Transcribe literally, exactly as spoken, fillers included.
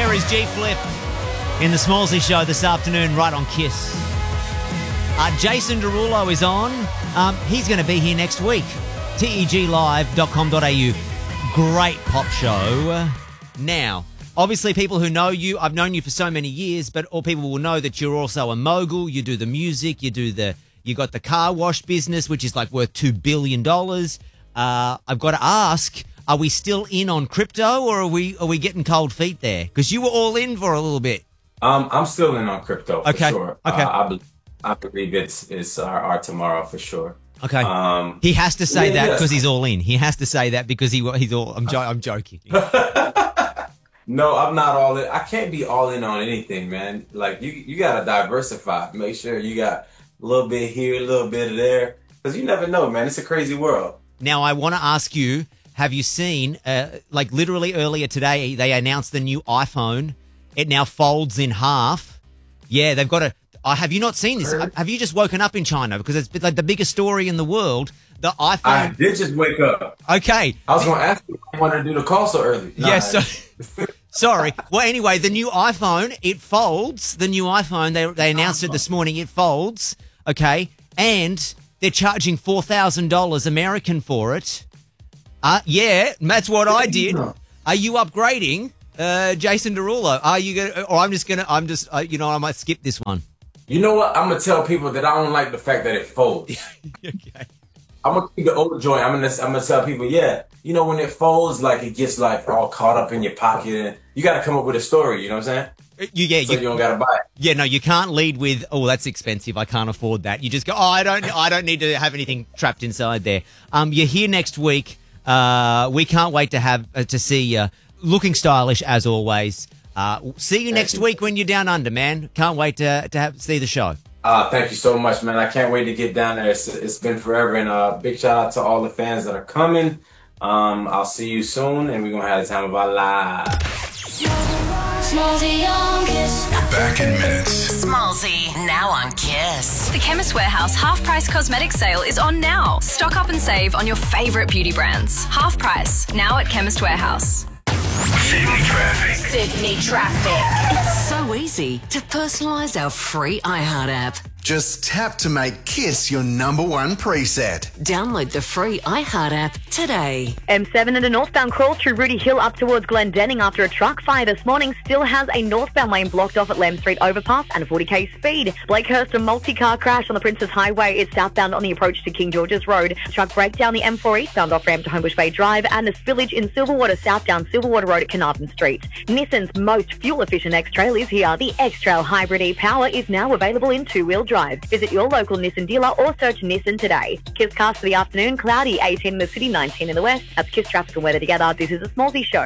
Here is G Flip in the Smallsy Show this afternoon, right on Kiss. Uh, Jason Derulo is on. Um, he's going to be here next week. teg live dot com dot a u. Great pop show. Now, obviously, people who know you, I've known you for so many years, but all people will know that you're also a mogul. You do the music, you do the, you got the car wash business, which is like worth two billion dollars. Uh, I've got to ask, are we still in on crypto, or are we are we getting cold feet there? Because you were all in for a little bit. Um, I'm still in on crypto for okay. sure. Okay. Uh, I, be- I believe it's it's our, our tomorrow for sure. Okay. Um, he has to say yeah, that yes. because he's all in. He has to say that because he he's all. I'm jo- I'm joking. No, I'm not all in. I can't be all in on anything, man. Like you, you gotta diversify. Make sure you got a little bit here, a little bit of there, because you never know, man. It's a crazy world. Now, I want to ask you: have you seen, uh, like, literally earlier today, they announced the new iPhone. It now folds in half. Yeah, they've got a. Uh, have you not seen this? Heard. Have you just woken up in China? Because it's like the biggest story in the world. The iPhone. I did just wake up. Okay. I was going to ask you if you wanted to do the call so early. Nah. Yes. Yeah, so, sorry. Well, anyway, the new iPhone, it folds. The new iPhone, they they announced it this morning. It folds. Okay, and they're charging four thousand dollars American for it. Uh yeah, that's what I did. Are you upgrading, uh, Jason Derulo? Are you gonna? Or I'm just gonna. I'm just. Uh, you know, I might skip this one. You know what? I'm gonna tell people that I don't like the fact that it folds. Okay. I'm gonna keep the old joint. I'm gonna I'm gonna tell people, yeah, you know, when it folds, like it gets like all caught up in your pocket, and you got to come up with a story. You know what I'm saying? You yeah. So you, you don't gotta buy it. Yeah, no, you can't lead with, oh, that's expensive. I can't afford that. You just go, oh, I don't, I don't need to have anything trapped inside there. Um, you're here next week. Uh, we can't wait to have uh, to see you, looking stylish as always. Uh, see you next week when you're down under, man. Can't wait to to have, see the show. Uh, thank you so much, man. I can't wait to get down there. It's, it's been forever, and uh, big shout out to all the fans that are coming. Um, I'll see you soon, and we're gonna have the time of our lives. Smallsy on Kiss. We're back in minutes. Smallsy, now on Kiss. The Chemist Warehouse Half Price Cosmetic Sale is on now. Stock up and save on your favourite beauty brands. Half price, now at Chemist Warehouse. Sydney traffic. Sydney traffic. It's so easy to personalise our free iHeart app. Just tap to make Kiss your number one preset. Download the free iHeart app today. M seven and a northbound crawl through Rudy Hill up towards Glendenning after a truck fire this morning still has a northbound lane blocked off at Lem Street overpass and a forty k speed. Blakehurst, a multi-car crash on the Princess Highway is southbound on the approach to King George's Road. Truck breakdown the M four eastbound off-ramp to Homebush Bay Drive and the spillage in Silverwater southbound Silverwater Road at Carnarvon Street. Nissan's most fuel-efficient X-Trail is here. The X-Trail Hybrid e-Power is now available in two-wheel drive. Visit your local Nissan dealer or search Nissan today. Kiss cast for the afternoon, cloudy, eighteen in the city, nineteen in the west. That's Kiss traffic and weather together. This is a Smallsy Show.